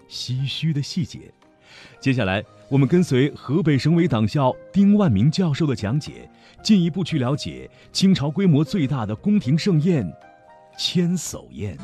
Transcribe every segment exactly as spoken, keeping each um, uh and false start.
唏嘘的细节。接下来，我们跟随河北省委党校丁万明教授的讲解，进一步去了解清朝规模最大的宫廷盛宴——千叟宴。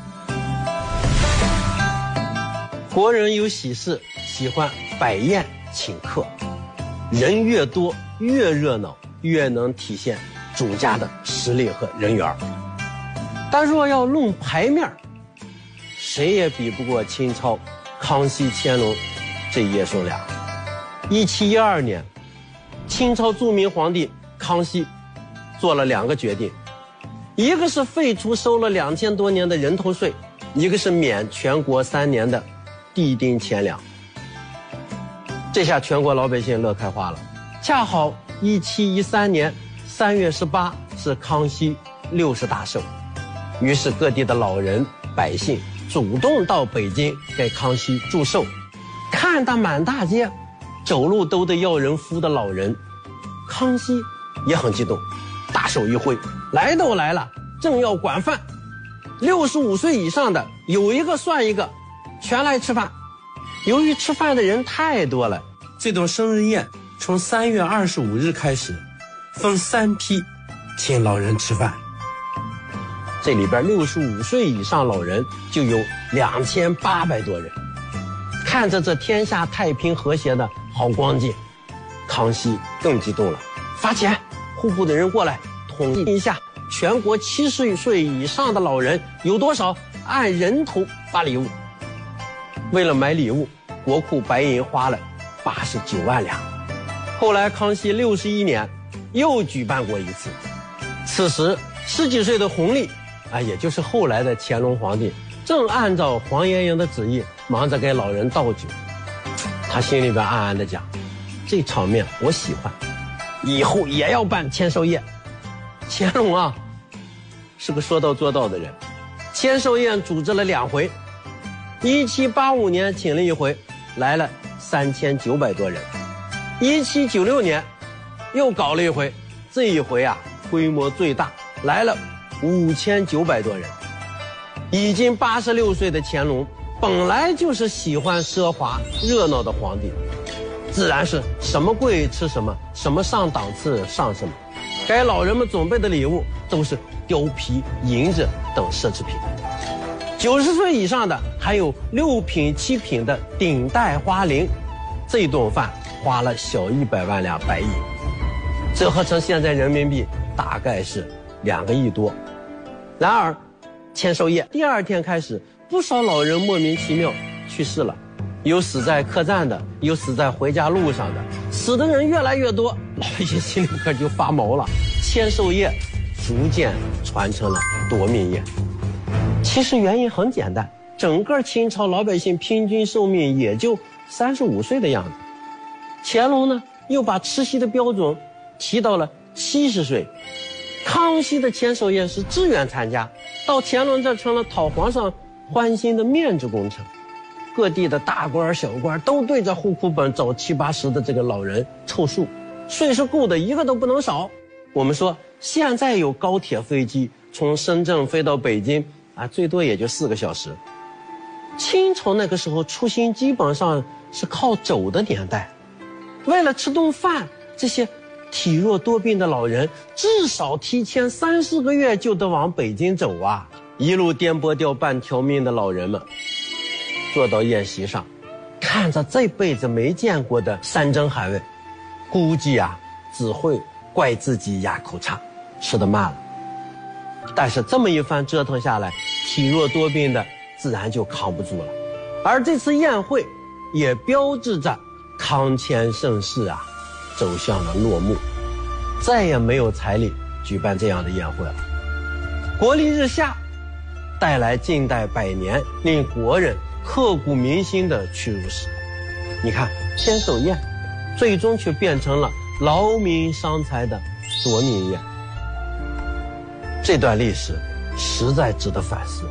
国人有喜事，喜欢摆宴请客，人越多越热闹，越能体现主家的实力和人缘。但若要论牌面，谁也比不过清朝康熙、乾隆这爷孙俩。一七一二年，清朝著名皇帝康熙做了两个决定，一个是废除收了两千多年的人头税，一个是免全国三年的地丁钱粮。这下全国老百姓乐开花了。恰好一七一三年三月十八是康熙六十大寿，于是各地的老人百姓主动到北京给康熙祝寿，看到满大街走路都得要人扶的老人，康熙也很激动，大手一挥，来都来了，正要管饭，六十五岁以上的有一个算一个，全来吃饭。由于吃饭的人太多了，这种生日宴从三月二十五日开始，分三批请老人吃饭。这里边六十五岁以上老人就有两千八百多人。看着这天下太平和谐的好光景，康熙更激动了，发钱，户户的人过来统计一下全国七十岁以上的老人有多少，按人头发礼物。为了买礼物，国库白银花了八十九万两。后来康熙六十一年又举办过一次，此时十几岁的弘历啊，也就是后来的乾隆皇帝，正按照黄爷爷的旨意忙着给老人倒酒。他心里边暗暗地讲，这场面我喜欢，以后也要办千寿宴。乾隆啊是个说到做到的人，千寿宴组织了两回，一七八五年请了一回，来了三千九百多人。一七九六年又搞了一回，这一回啊规模最大，来了五千九百多人。已经八十六岁的乾隆本来就是喜欢奢华热闹的皇帝，自然是什么贵吃什么，什么上档次上什么。给老人们准备的礼物都是貂皮、银子等奢侈品。九十岁以上的还有六品七品的顶戴花翎，这顿饭花了小一百万两白银，折合成现在人民币大概是两个亿多。然而千寿宴第二天开始，不少老人莫名其妙去世了，有死在客栈的，有死在回家路上的，死的人越来越多，老百姓心里可就发毛了。千寿宴逐渐传成了夺命宴。其实原因很简单，整个清朝老百姓平均寿命也就三十五岁的样子。乾隆呢又把吃席的标准提到了七十岁。康熙的千寿宴是自愿参加，到乾隆这成了讨皇上欢心的面子工程。各地的大官小官都对着户口本找七八十的这个老人凑数，岁数够的一个都不能少。我们说现在有高铁飞机从深圳飞到北京啊，最多也就四个小时。清朝那个时候出行基本上是靠走的年代，为了吃顿饭，这些体弱多病的老人至少提前三四个月就得往北京走啊！一路颠簸掉半条命的老人们坐到宴席上，看着这辈子没见过的山珍海味，估计啊只会怪自己牙口差，吃得慢了。但是这么一番折腾下来，体弱多病的自然就扛不住了。而这次宴会也标志着康乾盛世啊走向了落幕，再也没有财力举办这样的宴会了。国力日下，带来近代百年令国人刻骨铭心的屈辱史。你看千寿宴最终却变成了劳民伤财的夺命宴，这段历史实在值得反思。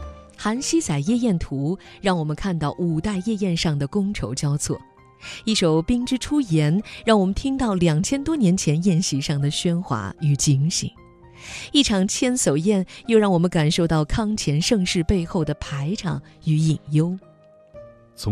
《韩熙载夜宴图》让我们看到五代夜宴上的觥筹交错，一首《冰之出言》让我们听到两千多年前宴席上的喧哗与警醒，一场千叟宴又让我们感受到康乾盛世背后的排场与隐忧。